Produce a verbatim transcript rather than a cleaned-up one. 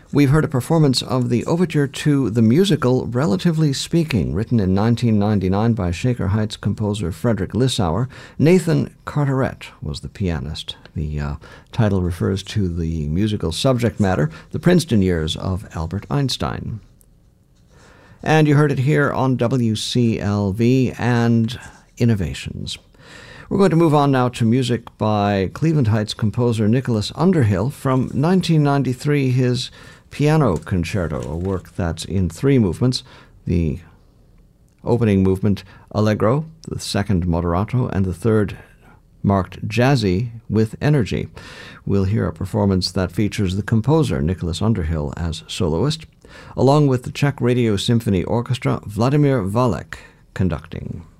We've heard a performance of the overture to the musical Relatively Speaking, written in nineteen ninety-nine by Shaker Heights composer Frederick Lissauer. Nathan Carteret was the pianist. The uh, title refers to the musical subject matter, the Princeton years of Albert Einstein. And you heard it here on W C L V and Innovations. We're going to move on now to music by Cleveland Heights composer Nicholas Underhill from nineteen ninety-three, his Piano Concerto, a work that's in three movements: the opening movement Allegro, the second Moderato, and the third marked Jazzy with Energy. We'll hear a performance that features the composer Nicholas Underhill as soloist, along with the Czech Radio Symphony Orchestra, Vladimir Valek conducting.